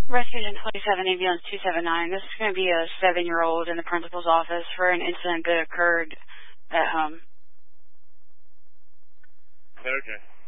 Rescue Agent 27, ambulance 279. This is going to be a 7-year-old in the principal's office for an incident that occurred at home. Okay.